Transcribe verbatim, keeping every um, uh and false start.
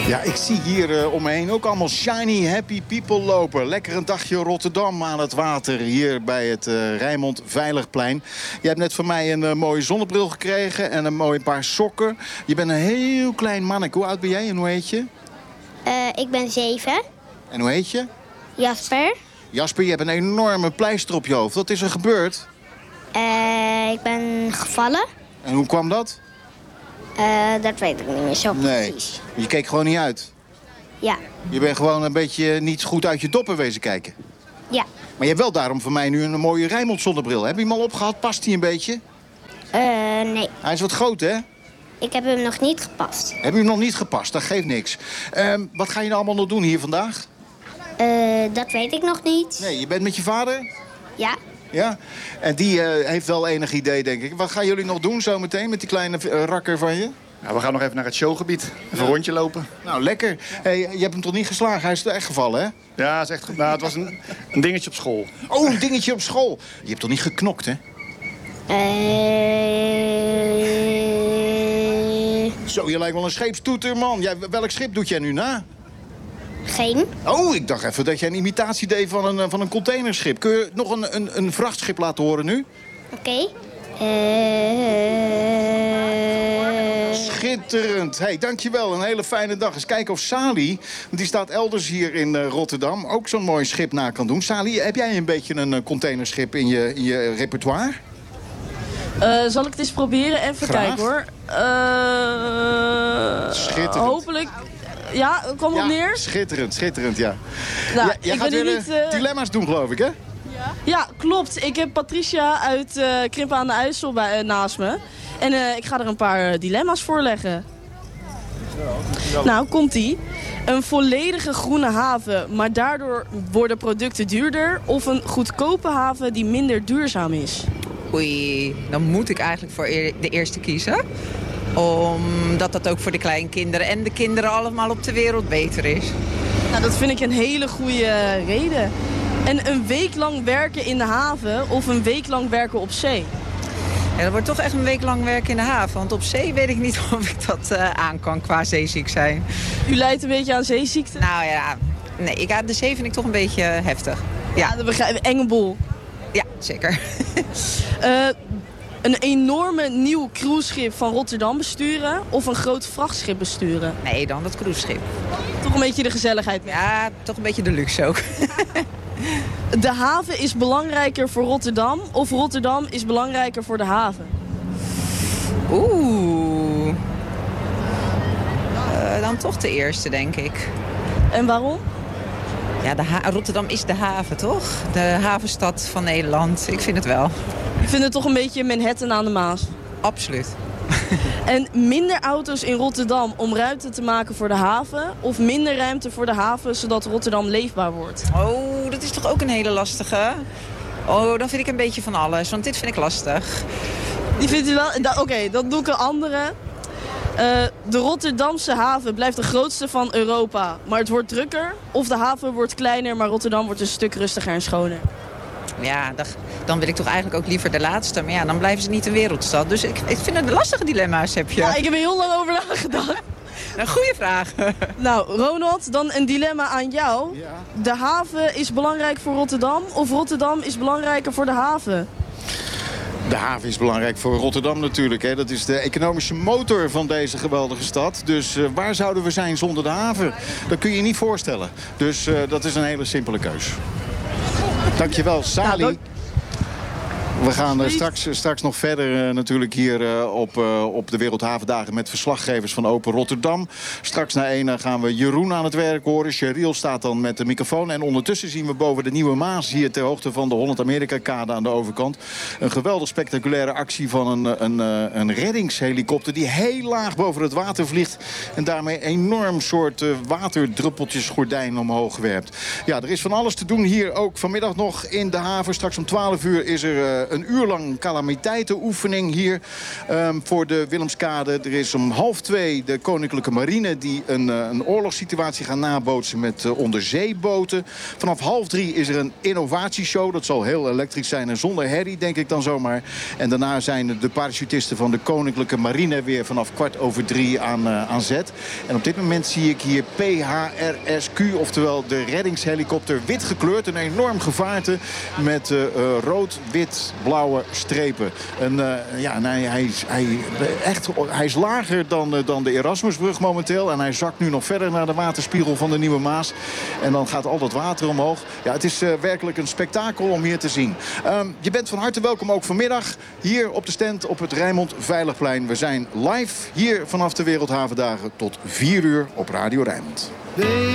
Ja, ik zie hier uh, om me heen ook allemaal shiny, happy people lopen. Lekker een dagje Rotterdam aan het water hier bij het uh, Rijnmond Veiligplein. Je hebt net van mij een uh, mooie zonnebril gekregen en een mooi paar sokken. Je bent een heel klein manneke. Hoe oud ben jij en hoe heet je? Uh, ik ben zeven. En hoe heet je? Jasper. Jasper, je hebt een enorme pleister op je hoofd. Wat is er gebeurd? Uh, ik ben gevallen. En hoe kwam dat? Uh, dat weet ik niet meer zo nee. precies. Je keek gewoon niet uit? Ja. Je bent gewoon een beetje niet goed uit je doppen wezen kijken? Ja. Maar je hebt wel daarom voor mij nu een mooie Rijnmond zonnebril. Heb je hem al opgehad? Past hij een beetje? Uh, nee. Hij is wat groot, hè? Ik heb hem nog niet gepast. Heb je hem nog niet gepast? Dat geeft niks. Uh, wat ga je nou allemaal nog doen hier vandaag? Uh, dat weet ik nog niet. Nee, je bent met je vader? Ja. Ja? En die uh, heeft wel enig idee, denk ik. Wat gaan jullie nog doen zometeen met die kleine uh, rakker van je? Ja, we gaan nog even naar het showgebied. Even ja. een rondje lopen. Nou, lekker. Hey, je hebt hem toch niet geslagen? Hij is er echt gevallen, hè? Ja, het, is echt, nou, het was een, een dingetje op school. Oh, een dingetje op school. Je hebt toch niet geknokt, hè? Uh... Zo, je lijkt wel een scheepstoeter, man. Jij, welk schip doet jij nu na? Geen. Oh, ik dacht even dat jij een imitatie deed van een, van een containerschip. Kun je nog een, een, een vrachtschip laten horen nu? Oké. Okay. Uh... Schitterend. Hey, dankjewel. Een hele fijne dag. Eens kijken of Sali, want die staat elders hier in uh, Rotterdam, ook zo'n mooi schip na kan doen. Sali, heb jij een beetje een uh, containerschip in je, in je repertoire? Uh, zal ik het eens proberen? Even Graag. kijken hoor. Uh, Schitterend. Hopelijk. Ja, kom op ja, neer. Schitterend, schitterend, ja. Nou, ja jij ik gaat ben weer niet, uh, uh... dilemma's doen, geloof ik, hè? Ja, ja klopt. Ik heb Patricia uit uh, Krimpen aan de IJssel bij, uh, naast me. En uh, ik ga er een paar uh, dilemma's voorleggen. Nou, komt-ie. Een volledige groene haven, maar daardoor worden producten duurder. Of een goedkope haven die minder duurzaam is. Oei, dan moet ik eigenlijk voor de eerste kiezen. Omdat dat ook voor de kleinkinderen en de kinderen allemaal op de wereld beter is. Nou, dat vind ik een hele goede reden. En een week lang werken in de haven of een week lang werken op zee? Ja, dat wordt toch echt een week lang werken in de haven. Want op zee weet ik niet of ik dat uh, aan kan qua zeeziek zijn. U lijdt een beetje aan zeeziekte? Nou ja, nee, ik, de zee vind ik toch een beetje heftig. Ja, ja dat begrijp ik. Enge boel. Ja, zeker. uh, een enorme nieuw cruiseschip van Rotterdam besturen of een groot vrachtschip besturen? Nee, dan dat cruiseschip. Toch een beetje de gezelligheid. Ja, toch een beetje de luxe ook. De haven is belangrijker voor Rotterdam of Rotterdam is belangrijker voor de haven? Oeh. Uh, dan toch de eerste, denk ik. En waarom? Ja, de ha- Rotterdam is de haven, toch? De havenstad van Nederland. Ik vind het wel. Ik vind het toch een beetje Manhattan aan de Maas? Absoluut. En minder auto's in Rotterdam om ruimte te maken voor de haven? Of minder ruimte voor de haven, zodat Rotterdam leefbaar wordt? Oh, dat is toch ook een hele lastige? Oh, dan vind ik een beetje van alles, want dit vind ik lastig. Die vindt u wel? Oké, okay, dan doe ik een andere. Uh, de Rotterdamse haven blijft de grootste van Europa, maar het wordt drukker. Of de haven wordt kleiner, maar Rotterdam wordt een stuk rustiger en schoner. Ja, dan wil ik toch eigenlijk ook liever de laatste. Maar ja, dan blijven ze niet een wereldstad. Dus ik, ik vind het lastige dilemma's, heb je. Ja, ik heb er heel lang over nagedacht. Een goede vraag. Nou, Ronald, dan een dilemma aan jou. Ja. De haven is belangrijk voor Rotterdam of Rotterdam is belangrijker voor de haven? De haven is belangrijk voor Rotterdam natuurlijk. Hè. Dat is de economische motor van deze geweldige stad. Dus uh, waar zouden we zijn zonder de haven? Dat kun je je niet voorstellen. Dus uh, dat is een hele simpele keus. Dankjewel, Sali. Nou, we gaan uh, straks, straks nog verder uh, natuurlijk hier uh, op, uh, op de Wereldhavendagen met verslaggevers van Open Rotterdam. Straks na één gaan we Jeroen aan het werk horen. Cheryl staat dan met de microfoon. En ondertussen zien we boven de Nieuwe Maas hier ter hoogte van de Holland-Amerika-kade aan de overkant een geweldig spectaculaire actie van een, een, een, een reddingshelikopter die heel laag boven het water vliegt en daarmee enorm soort uh, waterdruppeltjes gordijn omhoog werpt. Ja, er is van alles te doen hier ook vanmiddag nog in de haven. Straks om twaalf uur is er uh, een uur lang calamiteitenoefening hier um, voor de Willemskade. Er is om half twee de Koninklijke Marine die een, uh, een oorlogssituatie gaat nabootsen met uh, onderzeeboten. Vanaf half drie is er een innovatieshow. Dat zal heel elektrisch zijn en zonder herrie, denk ik dan zomaar. En daarna zijn de parachutisten van de Koninklijke Marine weer vanaf kwart over drie aan, uh, aan zet. En op dit moment zie ik hier P H R S Q, oftewel de reddingshelikopter, wit gekleurd. Een enorm gevaarte met uh, uh, rood, wit, blauwe strepen. En uh, ja, nee, hij, is, hij, echt, hij is lager dan, uh, dan de Erasmusbrug momenteel. En hij zakt nu nog verder naar de waterspiegel van de Nieuwe Maas. En dan gaat al dat water omhoog. Ja, het is uh, werkelijk een spektakel om hier te zien. Um, je bent van harte welkom ook vanmiddag hier op de stand op het Rijnmond Veiligplein. We zijn live hier vanaf de Wereldhavendagen tot vier uur op Radio Rijnmond.